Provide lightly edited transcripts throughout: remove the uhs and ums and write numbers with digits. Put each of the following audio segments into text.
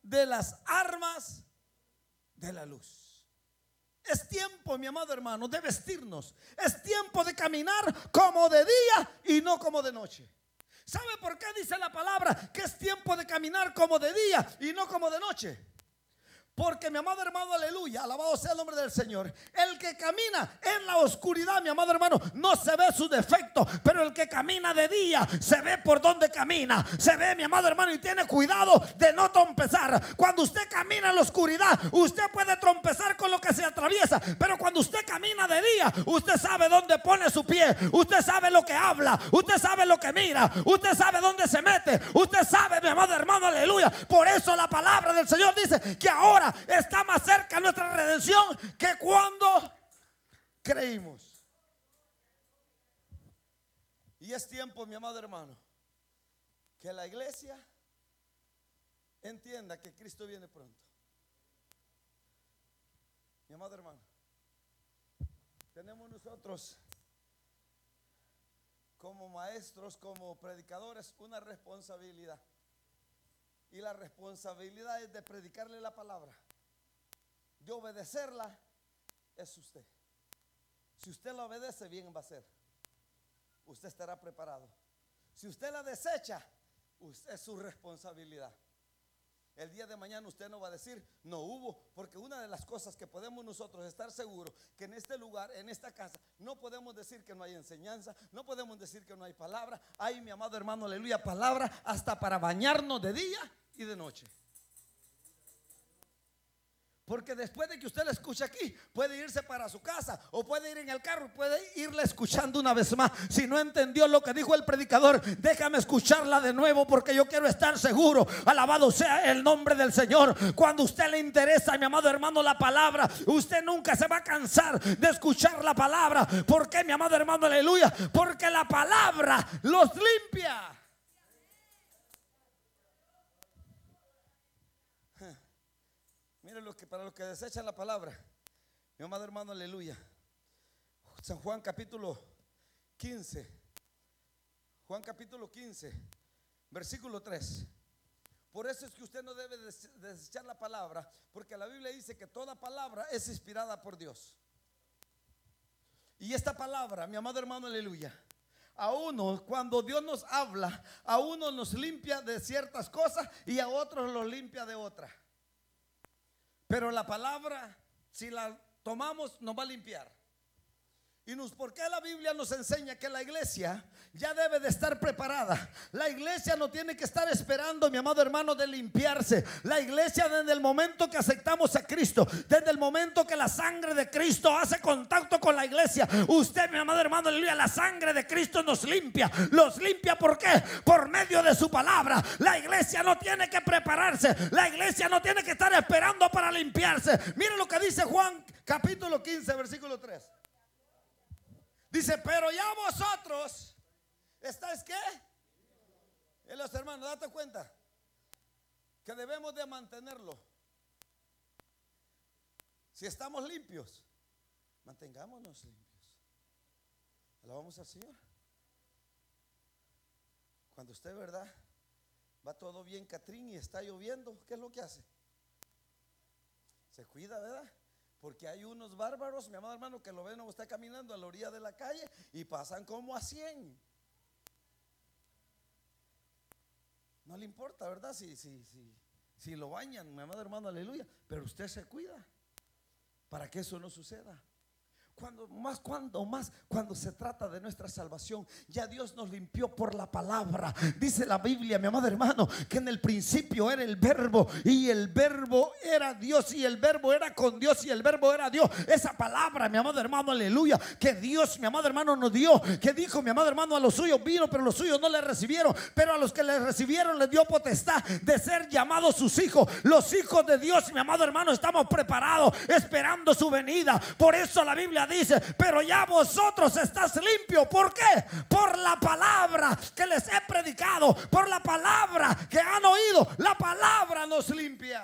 de las armas de la luz. Es tiempo, mi amado hermano, de vestirnos. Es tiempo de caminar como de día y no como de noche. ¿Sabe por qué dice la palabra que es tiempo de caminar como de día y no como de noche? Porque, mi amado hermano, aleluya, alabado sea el nombre del Señor. El que camina en la oscuridad, mi amado hermano, no se ve su defecto. Pero el que camina de día se ve por donde camina. Se ve, mi amado hermano, y tiene cuidado de no trompezar. Cuando usted camina en la oscuridad, usted puede trompezar con lo que se atraviesa. Pero cuando usted camina de día, usted sabe dónde pone su pie. Usted sabe lo que habla. Usted sabe lo que mira. Usted sabe dónde se mete. Usted sabe, mi amado hermano, aleluya. Por eso la palabra del Señor dice que ahora está más cerca nuestra redención que cuando creímos. Y es tiempo, mi amado hermano, que la iglesia entienda que Cristo viene pronto. Mi amado hermano, tenemos nosotros como maestros, como predicadores, una responsabilidad. Y la responsabilidad es de predicarle la palabra. De obedecerla es usted. Si usted la obedece, bien va a ser. Usted estará preparado. Si usted la desecha, es su responsabilidad. El día de mañana usted no va a decir no hubo, porque una de las cosas que podemos nosotros estar seguros que en este lugar, en esta casa, no podemos decir que no hay enseñanza, no podemos decir que no hay palabra. Hay, mi amado hermano, aleluya, palabra hasta para bañarnos de día y de noche. Porque después de que usted la escuche aquí, puede irse para su casa o puede ir en el carro, puede irla escuchando una vez más. Si no entendió lo que dijo el predicador, déjame escucharla de nuevo, porque yo quiero estar seguro. Alabado sea el nombre del Señor. Cuando a usted le interesa, mi amado hermano, la palabra, usted nunca se va a cansar de escuchar la palabra. ¿Por qué, mi amado hermano, aleluya? Porque la palabra los limpia. Mire lo que para los que desechan la palabra, mi amado hermano, aleluya. San Juan capítulo 15. Juan capítulo 15, versículo 3. Por eso es que usted no debe desechar la palabra, porque la Biblia dice que toda palabra es inspirada por Dios. Y esta palabra, mi amado hermano, aleluya, a uno, cuando Dios nos habla, a uno nos limpia de ciertas cosas y a otros los limpia de otras. Pero la palabra, si la tomamos, nos va a limpiar. ¿Por qué la Biblia nos enseña que la iglesia ya debe de estar preparada? La iglesia no tiene que estar esperando, mi amado hermano, de limpiarse. La iglesia, desde el momento que aceptamos a Cristo, desde el momento que la sangre de Cristo hace contacto con la iglesia, usted, mi amado hermano, aleluya, la sangre de Cristo nos limpia. Los limpia, ¿por qué? Por medio de su palabra. La iglesia no tiene que prepararse. La iglesia no tiene que estar esperando para limpiarse. Mire lo que dice Juan capítulo 15, versículo 3. Dice, pero ya vosotros estáis ¿qué? Y los hermanos, date cuenta que debemos de mantenerlo. Si estamos limpios, mantengámonos limpios. Alabamos al Señor. Cuando usted, ¿verdad?, va todo bien, Catrín, y está lloviendo, ¿qué es lo que hace? Se cuida, ¿verdad? Porque hay unos bárbaros, mi amado hermano, que lo ven a usted caminando a la orilla de la calle y pasan como a 100. No le importa, ¿verdad? Si lo bañan, mi amado hermano, aleluya. Pero usted se cuida para que eso no suceda. Cuando se trata de nuestra salvación, ya Dios nos limpió por la palabra. Dice la Biblia, mi amado hermano, que en el principio era el verbo, y el verbo era Dios, y el verbo era con Dios, y el verbo era Dios. Esa palabra, mi amado hermano, aleluya, que Dios, mi amado hermano, nos dio, que dijo, mi amado hermano, a los suyos vino, pero los suyos no le recibieron, pero a los que le recibieron les dio potestad de ser llamados sus hijos. Los hijos de Dios, mi amado hermano, estamos preparados, esperando su venida. Por eso la Biblia dice, pero ya vosotros estás limpios. ¿Por qué? Por la palabra que les he predicado, por la palabra que han oído. La palabra nos limpia.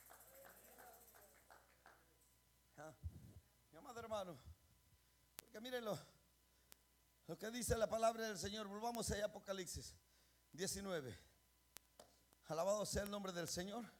Mi amado hermano, porque miren lo que dice la palabra del Señor. Volvamos a Apocalipsis 19. Alabado sea el nombre del Señor.